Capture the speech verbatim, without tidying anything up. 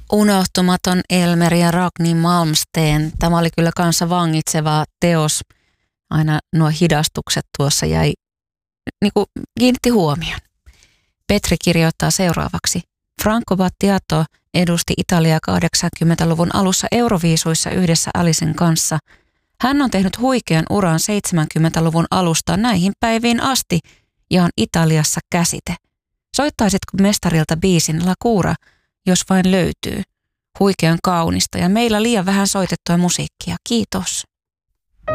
Unohtumaton Elmer ja Ragni Malmsteen. Tämä oli kyllä kanssa vangitseva teos. Aina nuo hidastukset tuossa jäi, niin kuin kiinnitti huomioon. Petri kirjoittaa seuraavaksi. Franco Battiato edusti Italiaa kahdeksankymmentäluvun alussa Euroviisuissa yhdessä Alicen kanssa. Hän on tehnyt huikean uran seitsemänkymmentäluvun alusta näihin päiviin asti ja on Italiassa käsite. Soittaisitko mestarilta biisin La Cura, jos vain löytyy? Huikean kaunista ja meillä liian vähän soitettua musiikkia. Kiitos.